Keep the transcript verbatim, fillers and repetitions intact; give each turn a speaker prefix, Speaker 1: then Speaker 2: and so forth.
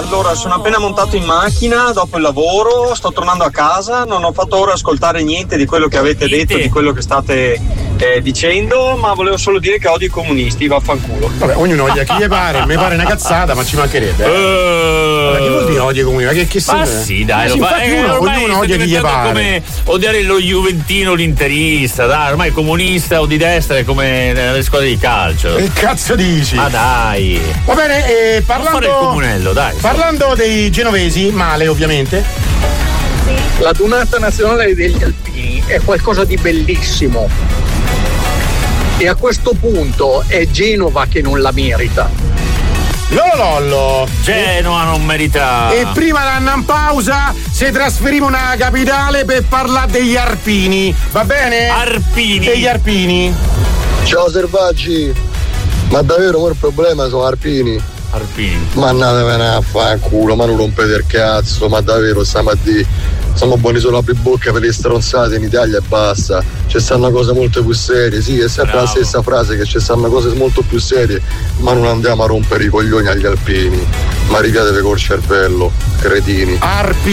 Speaker 1: allora sono appena montato in macchina dopo il lavoro, sto tornando a casa, non ho fatto ora ascoltare niente di quello che avete detto, di quello che state eh, dicendo, ma volevo solo dire che odio i comunisti, vaffanculo.
Speaker 2: Vabbè, ognuno odia chi gli pare, mi pare una cazzata, ma ci mancherebbe. Eh. Uh, Vabbè, che vuol dire odio i comunisti? Che, che
Speaker 3: ma sì, dai,
Speaker 2: lo fa, eh, uno, ognuno odia chi gli pare.
Speaker 3: Come odiare lo juventino, l'interista, dai, ormai comunista o di destra è come nelle squadre di calcio.
Speaker 2: Che cazzo dici?
Speaker 3: Ma dai.
Speaker 2: Va bene, eh, parlando,
Speaker 3: non fare il comunello, dai.
Speaker 2: Parlando dei genovesi, male ovviamente.
Speaker 4: La Dunata Nazionale degli Alpini è qualcosa di bellissimo e a questo punto è Genova che non la merita.
Speaker 2: Lolollo,
Speaker 3: Genova non merita.
Speaker 2: E prima d'andare in pausa si trasferiamo nella capitale per parlare degli Arpini, va bene?
Speaker 3: Arpini.
Speaker 2: Degli Arpini.
Speaker 5: Ciao selvaggi, ma davvero il problema sono Arpini?
Speaker 3: Arpini.
Speaker 5: Ma andatevene a fanculo, ma non rompete il cazzo, ma davvero stiamo a dire, siamo buoni solo a apri bocca per le stronzate in Italia e basta. Ci stanno cose molto più serie, sì, è sempre Bravo. La stessa frase, che ci stanno cose molto più serie, ma non andiamo a rompere i coglioni agli alpini, ma ripiatevi col cervello, cretini.
Speaker 2: Arpi